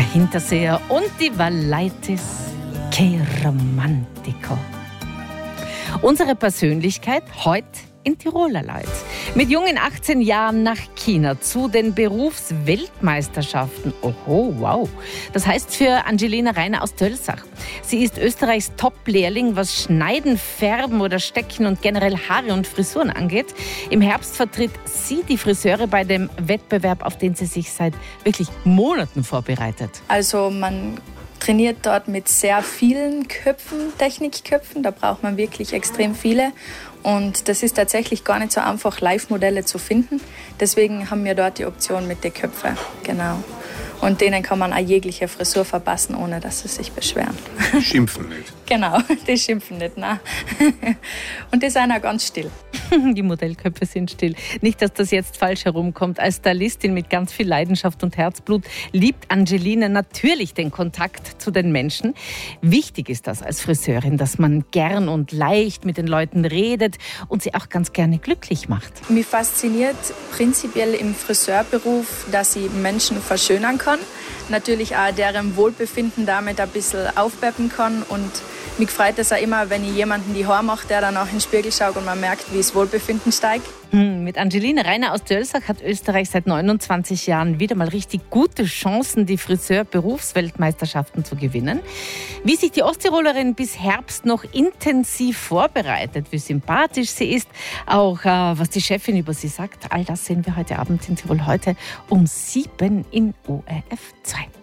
Hinterseher und die Valaitis. Che romantico. Unsere Persönlichkeit heute in Tiroler Leut. Mit jungen 18 Jahren nach China zu den Berufsweltmeisterschaften. Oho, wow. Das heißt für Angelina Reiner aus Tölzach. Sie ist Österreichs Top-Lehrling, was Schneiden, Färben oder Stecken und generell Haare und Frisuren angeht. Im Herbst vertritt sie die Friseure bei dem Wettbewerb, auf den sie sich seit wirklich Monaten vorbereitet. Also man trainiert dort mit sehr vielen Köpfen, Technikköpfen. Da braucht man wirklich extrem viele. Und das ist tatsächlich gar nicht so einfach, Live-Modelle zu finden. Deswegen haben wir dort die Option mit den Köpfen. Genau. Und denen kann man auch jegliche Frisur verpassen, ohne dass sie sich beschweren. Die schimpfen nicht. Genau, die schimpfen nicht, nein. Und die sind auch ganz still. Die Modellköpfe sind still. Nicht, dass das jetzt falsch herumkommt. Als Stylistin mit ganz viel Leidenschaft und Herzblut liebt Angelina natürlich den Kontakt zu den Menschen. Wichtig ist das als Friseurin, dass man gern und leicht mit den Leuten redet und sie auch ganz gerne glücklich macht. Mich fasziniert prinzipiell im Friseurberuf, dass ich Menschen verschönern kann. Natürlich auch deren Wohlbefinden damit ein bisschen aufpeppen kann. Und mich freut es auch immer, wenn ich jemanden die Haare mache, der dann auch in den Spiegel schaut und man merkt, wie das Wohlbefinden steigt. Mit Angelina Reiner aus Tölzach hat Österreich seit 29 Jahren wieder mal richtig gute Chancen, die Friseur-Berufsweltmeisterschaften zu gewinnen. Wie sich die Osttirolerin bis Herbst noch intensiv vorbereitet, wie sympathisch sie ist, auch was die Chefin über sie sagt, all das sehen wir heute Abend in Tirol heute um 7 in ORF 2.